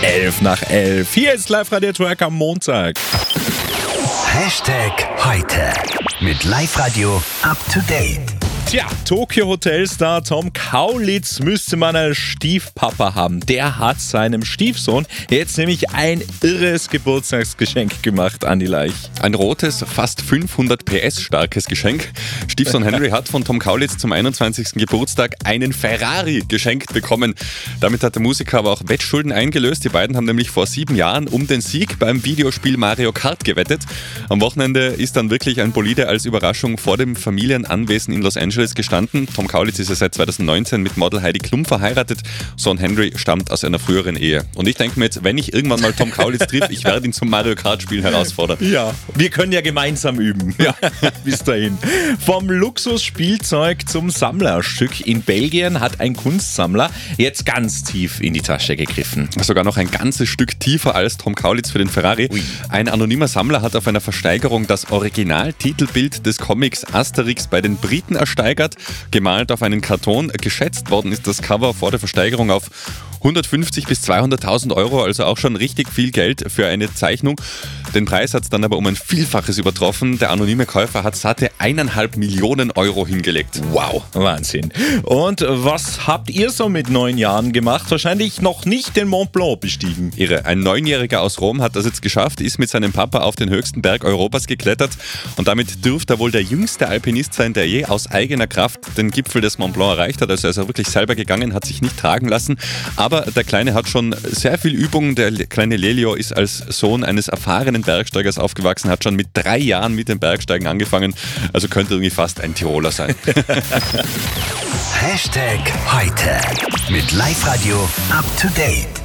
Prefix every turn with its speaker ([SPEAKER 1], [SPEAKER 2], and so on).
[SPEAKER 1] 11:11. Hier ist Live-Radio Truck am Montag.
[SPEAKER 2] Hashtag heute mit Live-Radio up to date.
[SPEAKER 1] Tja, Tokyo-Hotelstar Tom Kaulitz müsste man als Stiefpapa haben. Der hat seinem Stiefsohn jetzt nämlich ein irres Geburtstagsgeschenk gemacht, Andi Leich.
[SPEAKER 3] Ein rotes, fast 500 PS starkes Geschenk. Stiefsohn Henry hat von Tom Kaulitz zum 21. Geburtstag einen Ferrari geschenkt bekommen. Damit hat der Musiker aber auch Wettschulden eingelöst. Die beiden haben nämlich vor 7 Jahren um den Sieg beim Videospiel Mario Kart gewettet. Am Wochenende ist dann wirklich ein Bolide als Überraschung vor dem Familienanwesen in Los Angeles gestanden. Tom Kaulitz ist ja seit 2019 mit Model Heidi Klum verheiratet. Sohn Henry stammt aus einer früheren Ehe. Und ich denke mir jetzt, wenn ich irgendwann mal Tom Kaulitz triff, ich werde ihn zum Mario Kart Spielen herausfordern.
[SPEAKER 1] Ja, wir können ja gemeinsam üben. Ja. Bis dahin. Vom Luxusspielzeug zum Sammlerstück. In Belgien hat ein Kunstsammler jetzt ganz tief in die Tasche gegriffen.
[SPEAKER 3] Sogar noch ein ganzes Stück tiefer als Tom Kaulitz für den Ferrari.
[SPEAKER 1] Ui.
[SPEAKER 3] Ein anonymer Sammler hat auf einer Versteigerung das Originaltitelbild des Comics Asterix bei den Briten ersteigert, gemalt auf einen Karton. Geschätzt worden ist das Cover vor der Versteigerung auf 150.000 bis 200.000 Euro, also auch schon richtig viel Geld für eine Zeichnung. Den Preis hat es dann aber um ein Vielfaches übertroffen. Der anonyme Käufer hat satte 1,5 Millionen Euro hingelegt.
[SPEAKER 1] Wow, Wahnsinn. Und was habt ihr so mit 9 Jahren gemacht? Wahrscheinlich noch nicht den Mont Blanc bestiegen.
[SPEAKER 3] Irre. Ein 9-Jähriger aus Rom hat das jetzt geschafft, ist mit seinem Papa auf den höchsten Berg Europas geklettert und damit dürfte er wohl der jüngste Alpinist sein, der je aus eigener Kraft den Gipfel des Mont Blanc erreicht hat. Also er ist wirklich selber gegangen, hat sich nicht tragen lassen. Aber der Kleine hat schon sehr viel Übung. Der kleine Lelio ist als Sohn eines erfahrenen Bergsteigers aufgewachsen, hat schon mit 3 Jahren mit dem Bergsteigen angefangen. Also könnte irgendwie fast ein Tiroler sein.
[SPEAKER 2] Hashtag heute mit Live-Radio up to date.